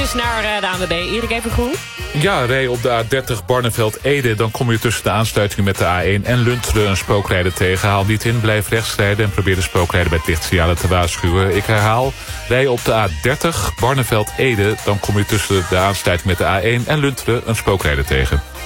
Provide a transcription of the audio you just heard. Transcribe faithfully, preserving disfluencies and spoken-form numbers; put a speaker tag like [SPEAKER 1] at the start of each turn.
[SPEAKER 1] is naar uh, de A N W B. Erik, even groen.
[SPEAKER 2] Ja, rij op de A dertig Barneveld-Ede. Dan kom je tussen de aansluiting met de A één en Lunteren een spookrijder tegen. Haal niet in, blijf rechts rijden en probeer de spookrijder bij het lichtsignalen te waarschuwen. Ik herhaal, rij op de A dertig Barneveld-Ede. Dan kom je tussen de aansluiting met de A één en Lunteren een spookrijder tegen.